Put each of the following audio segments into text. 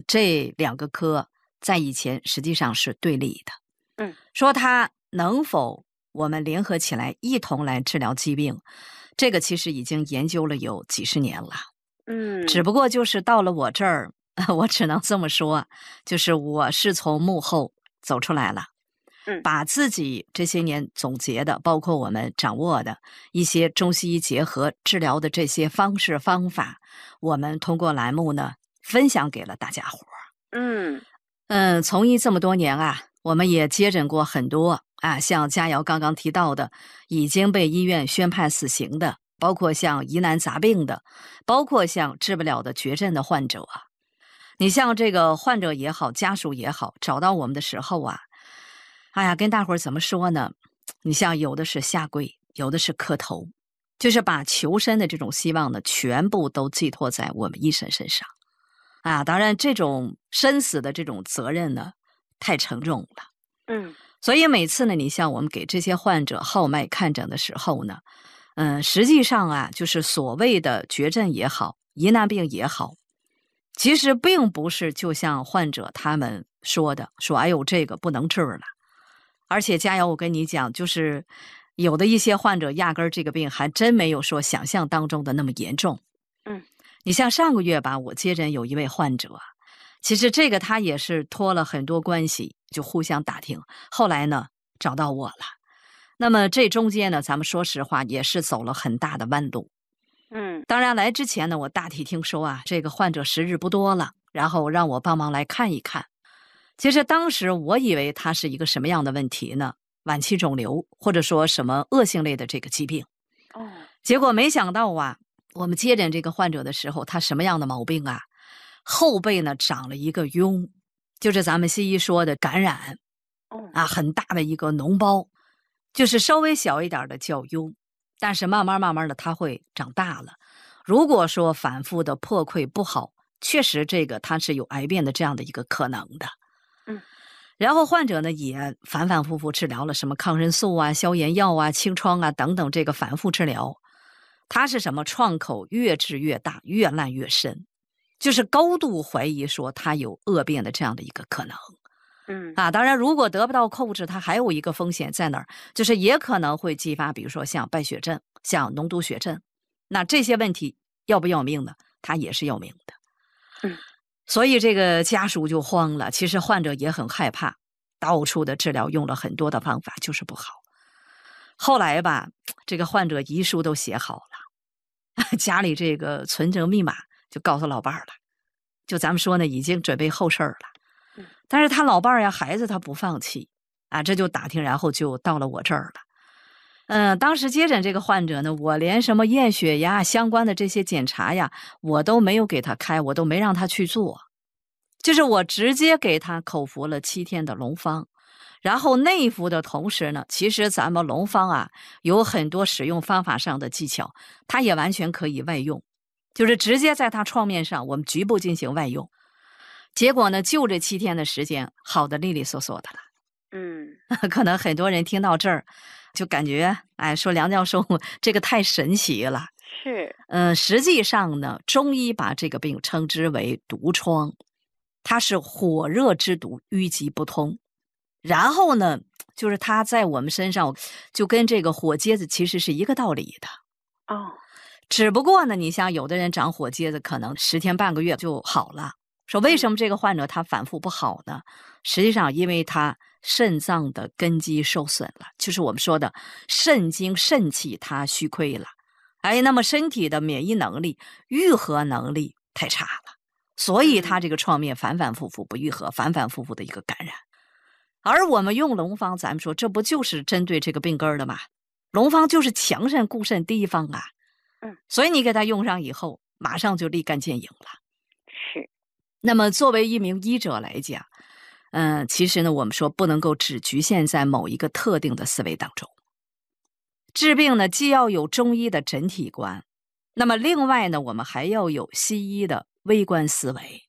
这两个科在以前实际上是对立的。说它能否我们联合起来一同来治疗疾病，这个其实已经研究了有几十年了。只不过就是到了我这儿，我只能这么说，就是我是从幕后走出来了。把自己这些年总结的，包括我们掌握的一些中西医结合治疗的这些方式方法，我们通过栏目呢分享给了大家伙。从医这么多年啊，我们也接诊过很多啊，像佳瑶刚刚提到的已经被医院宣判死刑的，包括像疑难杂病的，包括像治不了的绝症的患者啊。你像这个患者也好，家属也好，找到我们的时候啊，哎呀，跟大伙儿怎么说呢？你像有的是下跪，有的是磕头，就是把求生的这种希望呢，全部都寄托在我们医生身上啊。当然，这种生死的这种责任呢，太沉重了。所以每次呢，你像我们给这些患者号脉看诊的时候呢，实际上啊，就是所谓的绝症也好，疑难病也好，其实并不是就像患者他们说的，说哎呦这个不能治了。而且佳瑶，我跟你讲，就是有的一些患者压根儿这个病还真没有说想象当中的那么严重。你像上个月吧，我接诊有一位患者，其实这个他也是托了很多关系，就互相打听，后来呢找到我了。那么这中间呢，咱们说实话也是走了很大的弯路。当然来之前呢，我大体听说啊，这个患者时日不多了，然后让我帮忙来看一看。其实当时我以为他是一个什么样的问题呢？晚期肿瘤，或者说什么恶性类的这个疾病。结果没想到啊，我们接诊这个患者的时候，他什么样的毛病啊？后背呢长了一个痈，就是咱们西医说的感染。很大的一个脓包，就是稍微小一点的叫痈，但是慢慢的它会长大了。如果说反复的破溃不好，确实这个它是有癌变的这样的一个可能的。然后患者呢也反反复复治疗了什么抗生素啊、消炎药啊、清创啊等等，这个反复治疗，它是什么创口越治越大，越烂越深，就是高度怀疑说它有恶变的这样的一个可能。当然如果得不到控制，它还有一个风险在哪儿，就是也可能会激发比如说像败血症、像脓毒血症，那这些问题要不要命呢？它也是要命的。所以这个家属就慌了，其实患者也很害怕，到处的治疗用了很多的方法，就是不好。后来吧，这个患者遗书都写好了，家里这个存折密码就告诉老伴儿了，就咱们说呢，已经准备后事儿了。但是他老伴儿呀，孩子他不放弃啊，这就打听，然后就到了我这儿了。当时接诊这个患者呢，我连什么验血呀、相关的这些检查呀，我都没有给他开，我都没让他去做，就是我直接给他口服了7天的龙方，然后内服的同时呢，其实咱们龙方啊有很多使用方法上的技巧，它也完全可以外用，就是直接在他创面上我们局部进行外用。结果呢，就这7天的时间，好的利利索索的了。可能很多人听到这儿就感觉，哎，说梁教授这个太神奇了。 是。 实际上呢，中医把这个病称之为毒疮，它是火热之毒，淤积不通。然后呢，就是它在我们身上就跟这个火疖子其实是一个道理的。只不过呢，你像有的人长火疖子，可能10天半个月就好了。说为什么这个患者他反复不好呢？实际上因为他肾脏的根基受损了，就是我们说的肾精肾气它虚亏了。那么身体的免疫能力、愈合能力太差了，所以他这个创面反反复复不愈合，反反复复的一个感染。而我们用龙方，咱们说这不就是针对这个病根的吗？龙方就是强肾固肾第一方啊。所以你给他用上以后，马上就立竿见影了。 是。 那么作为一名医者来讲，其实呢，我们说不能够只局限在某一个特定的思维当中。治病呢，既要有中医的整体观，那么另外呢，我们还要有西医的微观思维。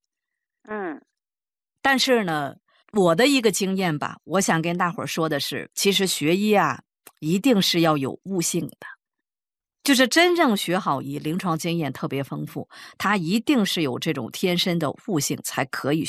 但是呢，我的一个经验吧，我想跟大伙儿说的是，其实学医啊，一定是要有悟性的。就是真正学好医，临床经验特别丰富，他一定是有这种天生的悟性才可以